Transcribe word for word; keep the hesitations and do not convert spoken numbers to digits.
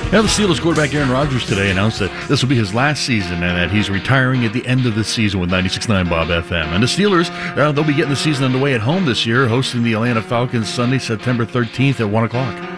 Now, the Steelers quarterback Aaron Rodgers today announced that this will be his last season and that he's retiring at the end of the season with ninety-six point nine Bob F M. And the Steelers, uh, they'll be getting the season underway at home this year, hosting the Atlanta Falcons Sunday, September thirteenth at one o'clock.